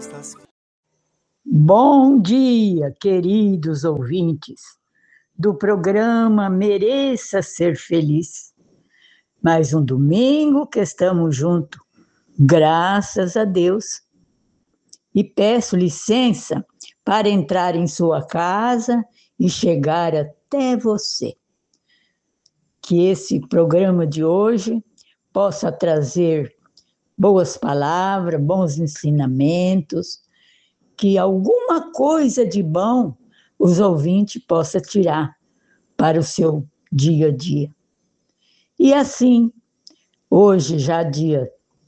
Bom dia, queridos ouvintes do programa Mereça Ser Feliz. Mais um domingo que estamos juntos, graças a Deus. E peço licença para entrar em sua casa e chegar até você. Que esse programa de hoje possa trazer boas palavras, bons ensinamentos, que alguma coisa de bom os ouvintes possam tirar para o seu dia a dia. E assim, hoje já dia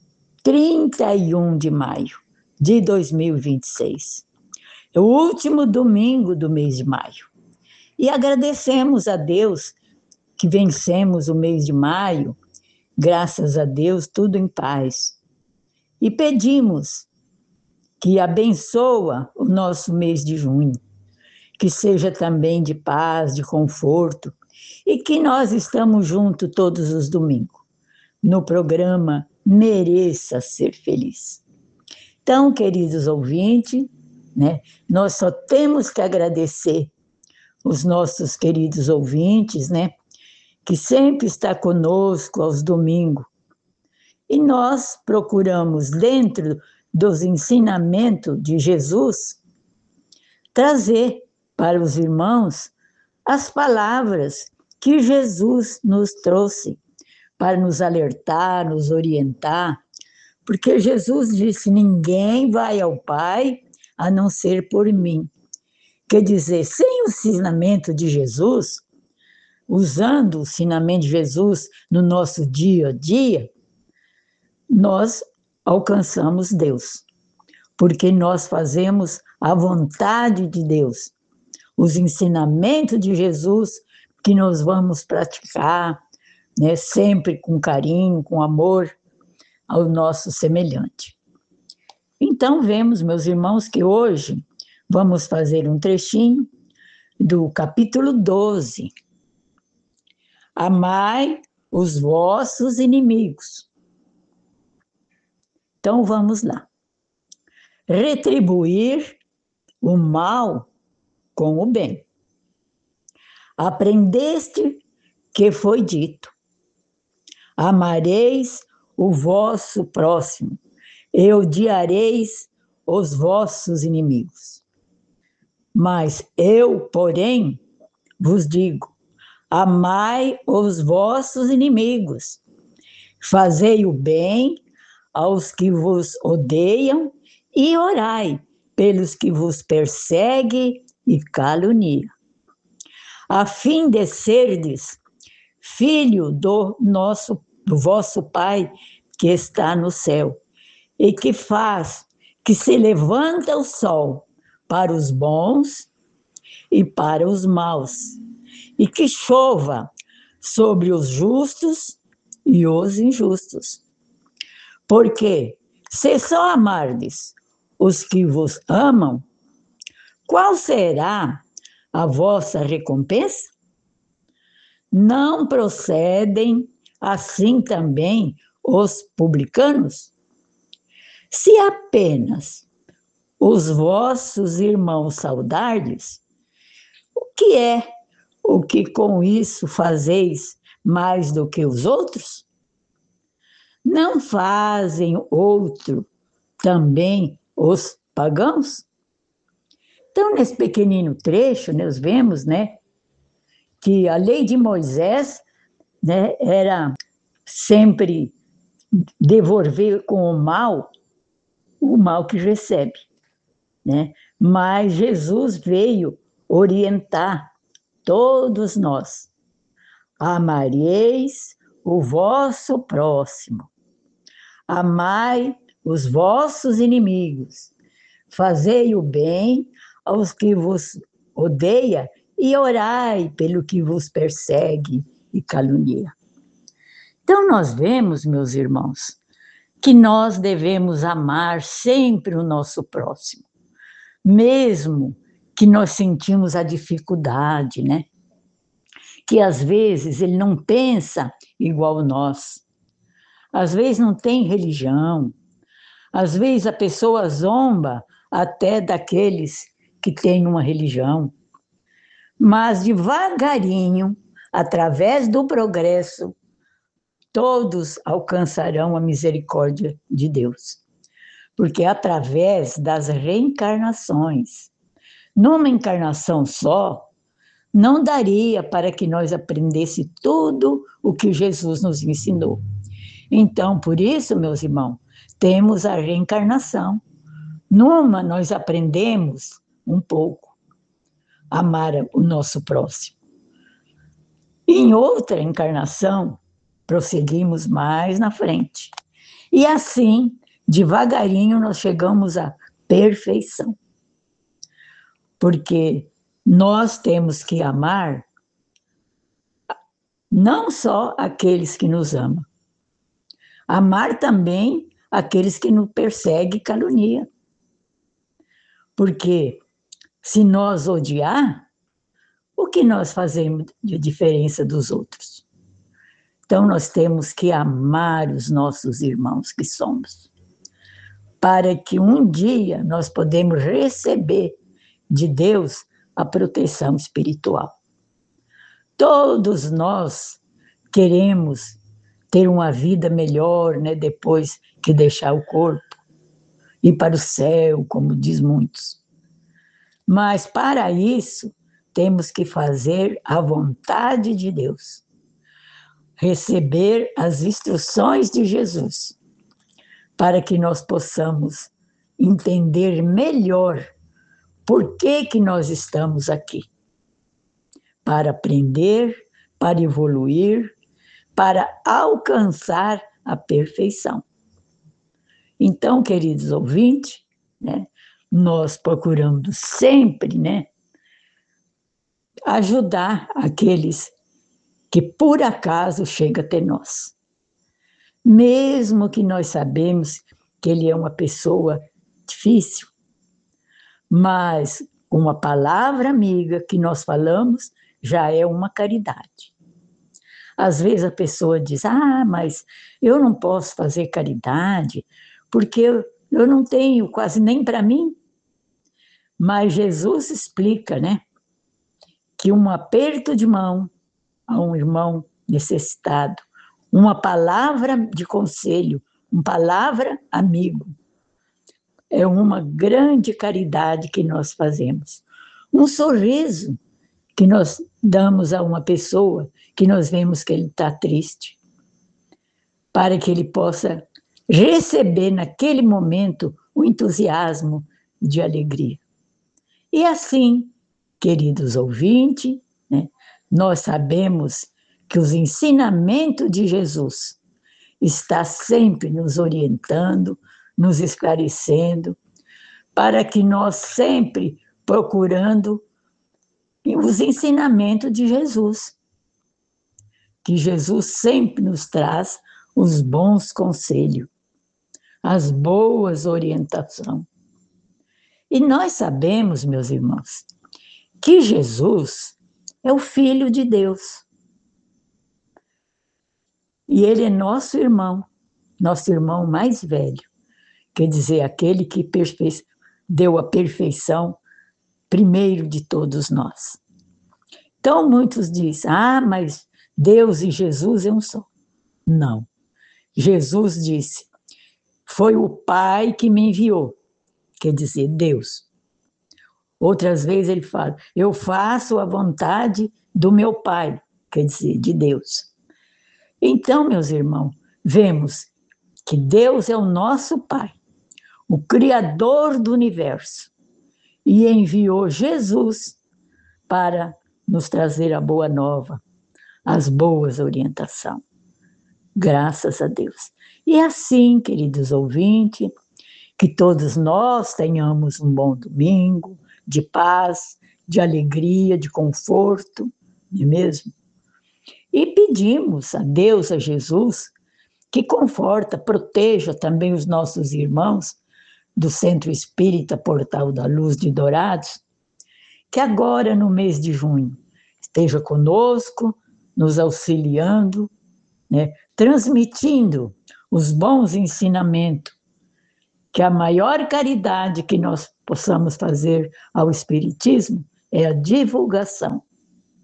31 de maio de 2026, é o último domingo do mês de maio. E agradecemos a Deus que vencemos o mês de maio, graças a Deus, tudo em paz. E pedimos que abençoa o nosso mês de junho, que seja também de paz, de conforto, e que nós estamos juntos todos os domingos, no programa Mereça Ser Feliz. Então, queridos ouvintes, nós só temos que agradecer os nossos queridos ouvintes, que sempre está conosco aos domingos. E nós procuramos, dentro dos ensinamentos de Jesus, trazer para os irmãos as palavras que Jesus nos trouxe para nos alertar, nos orientar, porque Jesus disse: ninguém vai ao Pai a não ser por mim. Quer dizer, sem o ensinamento de Jesus, usando o ensinamento de Jesus no nosso dia a dia, nós alcançamos Deus, porque nós fazemos a vontade de Deus, os ensinamentos de Jesus que nós vamos praticar, sempre com carinho, com amor ao nosso semelhante. Então, vemos, meus irmãos, que hoje vamos fazer um trechinho do capítulo 12. Amai os vossos inimigos. Então, vamos lá. Retribuir o mal com o bem. Aprendeste que foi dito: amareis o vosso próximo e odiareis os vossos inimigos. Mas eu, porém, vos digo: amai os vossos inimigos, fazei o bem aos que vos odeiam e orai pelos que vos perseguem e caluniam, a fim de serdes filho do vosso Pai que está no céu, e que faz que se levanta o sol para os bons e para os maus, e que chova sobre os justos e os injustos. Porque se só amardes os que vos amam, qual será a vossa recompensa? Não procedem assim também os publicanos? Se apenas os vossos irmãos saudardes, o que é o que com isso fazeis mais do que os outros? Não fazem outro também os pagãos? Então, nesse pequenino trecho, nós vemos, que a lei de Moisés, era sempre devolver com o mal que recebe, Mas Jesus veio orientar todos nós. Amareis o vosso próximo, amai os vossos inimigos, fazei o bem aos que vos odeiam e orai pelo que vos persegue e calunia. Então nós vemos, meus irmãos, que nós devemos amar sempre o nosso próximo, mesmo que nós sentimos a dificuldade, Que às vezes ele não pensa igual nós, às vezes não tem religião, Às vezes a pessoa zomba até daqueles que têm uma religião, mas devagarinho, através do progresso, todos alcançarão a misericórdia de Deus. Porque é através das reencarnações, numa encarnação só, não daria para que nós aprendesse tudo o que Jesus nos ensinou. Então, por isso, meus irmãos, temos a reencarnação. Numa, nós aprendemos um pouco a amar o nosso próximo. Em outra encarnação, prosseguimos mais na frente. E assim, devagarinho, nós chegamos à perfeição. Porque nós temos que amar não só aqueles que nos amam, amar também aqueles que nos perseguem e caluniam. Porque se nós odiar, o que nós fazemos de diferença dos outros? Então nós temos que amar os nossos irmãos que somos, para que um dia nós podemos receber de Deus a proteção espiritual. Todos nós queremos ter uma vida melhor, né, depois que deixar o corpo, ir para o céu, como diz muitos. Mas para isso, temos que fazer a vontade de Deus, receber as instruções de Jesus, para que nós possamos entender melhor por que nós estamos aqui. Para aprender, para evoluir, para alcançar a perfeição. Então, queridos ouvintes, né, nós procuramos sempre, né, ajudar aqueles que por acaso chegam até nós. Mesmo que nós sabemos que ele é uma pessoa difícil, mas uma palavra amiga que nós falamos já é uma caridade. Às vezes a pessoa diz, mas eu não posso fazer caridade, porque eu não tenho quase nem para mim. Mas Jesus explica, né, que um aperto de mão a um irmão necessitado, uma palavra de conselho, uma palavra amigo, é uma grande caridade que nós fazemos. Um sorriso que nós damos a uma pessoa que nós vemos que ele está triste, para que ele possa receber naquele momento o entusiasmo de alegria. E assim, queridos ouvintes, né, nós sabemos que os ensinamentos de Jesus está sempre nos orientando, nos esclarecendo, para que nós sempre procurando os ensinamentos de Jesus, que Jesus sempre nos traz os bons conselhos, as boas orientações. E nós sabemos, meus irmãos, que Jesus é o Filho de Deus. E ele é nosso irmão mais velho, quer dizer, aquele que deu a perfeição primeiro de todos nós. Então, muitos dizem, mas Deus e Jesus é um só. Não. Jesus disse, foi o Pai que me enviou, quer dizer, Deus. Outras vezes ele fala, eu faço a vontade do meu Pai, quer dizer, de Deus. Então, meus irmãos, vemos que Deus é o nosso Pai, o Criador do universo, e enviou Jesus para nos trazer a boa nova, as boas orientações. Graças a Deus. E assim, queridos ouvintes, que todos nós tenhamos um bom domingo, de paz, de alegria, de conforto, não é mesmo? E pedimos a Deus, a Jesus, que conforta, proteja também os nossos irmãos do Centro Espírita Portal da Luz de Dourados, que agora, no mês de junho, esteja conosco, nos auxiliando, né, transmitindo os bons ensinamentos que a maior caridade que nós possamos fazer ao Espiritismo é a divulgação.